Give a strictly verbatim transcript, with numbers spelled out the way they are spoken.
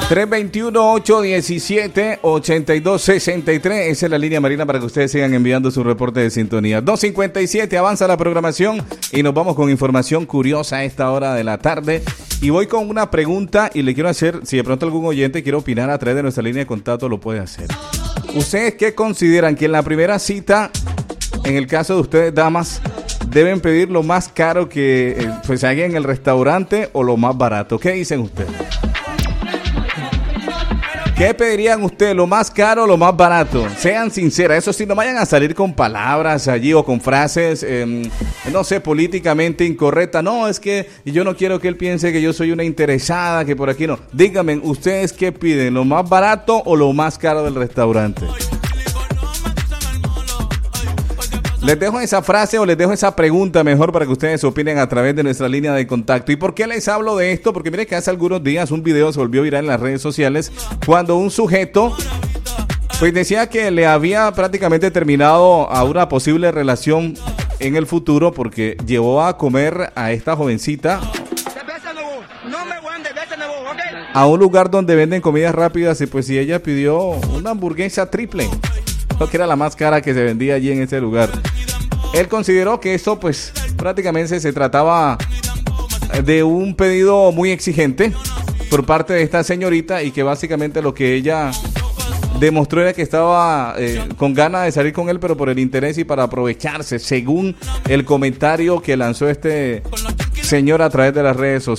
tres dos uno, ocho uno siete, ocho dos seis tres. Esa es la línea marina para que ustedes sigan enviando su reporte de sintonía. dos cincuenta y siete, avanza la programación y nos vamos con información curiosa a esta hora de la tarde. Y voy con una pregunta y le quiero hacer, si de pronto algún oyente quiere opinar a través de nuestra línea de contacto, lo puede hacer. ¿Ustedes qué consideran que en la primera cita, en el caso de ustedes, damas, deben pedir lo más caro que eh, pues hay en el restaurante o lo más barato? ¿Qué dicen ustedes? ¿Qué pedirían ustedes, lo más caro o lo más barato? Sean sinceras, eso sí, no vayan a salir con palabras allí o con frases, eh, no sé, políticamente incorrectas. No, es que yo no quiero que él piense que yo soy una interesada, que por aquí no. Díganme, ¿ustedes qué piden, lo más barato o lo más caro del restaurante? Les dejo esa frase o les dejo esa pregunta mejor para que ustedes opinen a través de nuestra línea de contacto. ¿Y por qué les hablo de esto? Porque mire que hace algunos días un video se volvió viral en las redes sociales cuando un sujeto pues decía que le había prácticamente terminado a una posible relación en el futuro porque llevó a comer a esta jovencita a un lugar donde venden comidas rápidas y pues si ella pidió una hamburguesa triple, que era la más cara que se vendía allí en ese lugar. Él consideró que esto pues prácticamente se trataba de un pedido muy exigente por parte de esta señorita y que básicamente lo que ella demostró era que estaba eh, con ganas de salir con él, pero por el interés y para aprovecharse, según el comentario que lanzó este señor a través de las redes sociales.